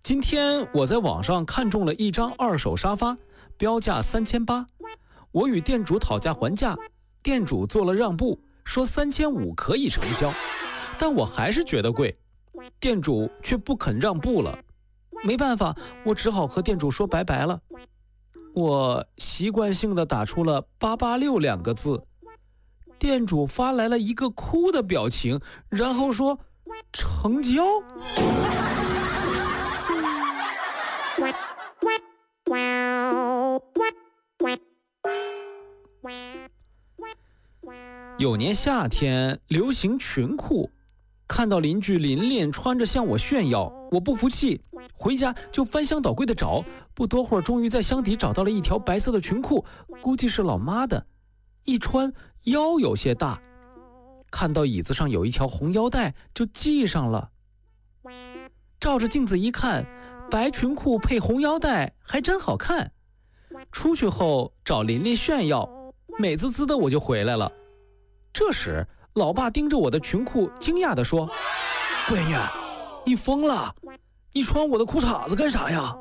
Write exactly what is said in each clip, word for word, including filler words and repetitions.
今天我在网上看中了一张二手沙发，标价三千八，我与店主讨价还价，店主做了让步，说三千五可以成交，但我还是觉得贵，店主却不肯让步了。没办法，我只好和店主说拜拜了。我习惯性地打出了八八六两个字，店主发来了一个哭的表情，然后说成交。有年夏天流行裙裤，看到邻居琳琳穿着向我炫耀，我不服气，回家就翻箱倒柜的找，不多会儿终于在箱底找到了一条白色的裙裤，估计是老妈的，一穿腰有些大，看到椅子上有一条红腰带就系上了。照着镜子一看，白裙裤配红腰带还真好看。出去后找琳琳炫耀，美滋滋的我就回来了。这时老爸盯着我的裙裤惊讶地说，闺女，你疯了，你穿我的裤衩子干啥呀？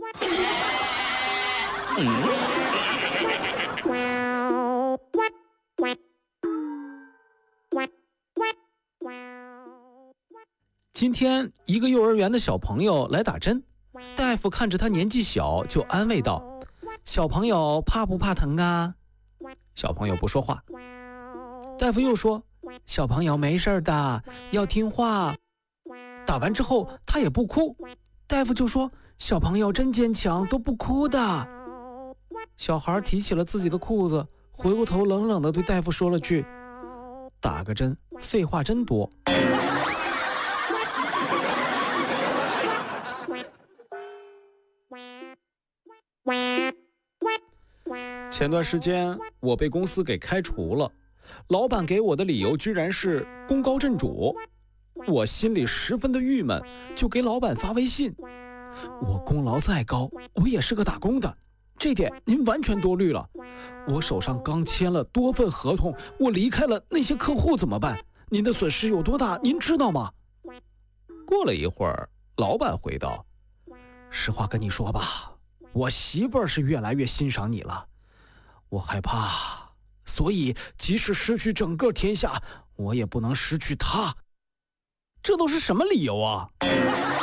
今天一个幼儿园的小朋友来打针，大夫看着他年纪小就安慰道，小朋友怕不怕疼啊？小朋友不说话。大夫又说，小朋友没事的，要听话。打完之后他也不哭，大夫就说，小朋友真坚强，都不哭的。小孩提起了自己的裤子，回过头冷冷地对大夫说了句，打个针废话真多。前段时间我被公司给开除了，老板给我的理由居然是功高震主，我心里十分的郁闷，就给老板发微信，我功劳再高，我也是个打工的，这点您完全多虑了，我手上刚签了多份合同，我离开了那些客户怎么办？您的损失有多大您知道吗？过了一会儿，老板回道，实话跟你说吧，我媳妇儿是越来越欣赏你了，我害怕，所以即使失去整个天下，我也不能失去她。这都是什么理由啊？